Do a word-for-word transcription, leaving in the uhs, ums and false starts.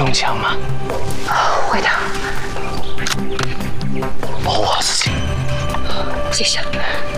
用枪吗？ 会的， 保护好自己。 谢谢。